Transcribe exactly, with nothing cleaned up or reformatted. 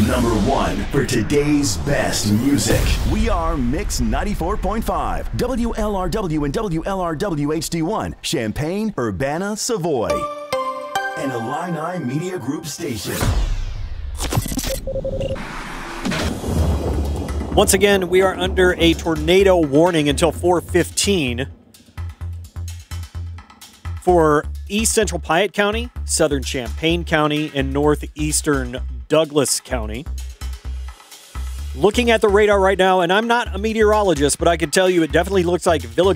Number one for today's best music. We are Mix ninety-four point five, W L R W and W L R W H D one, Champaign, Urbana, Savoy. An Illini Media Group station. Once again, we are under a tornado warning until four fifteen for East Central Piatt County, Southern Champaign County, and Northeastern Douglas County. Looking at the radar right now, and I'm not a meteorologist, but I can tell you it definitely looks like Villa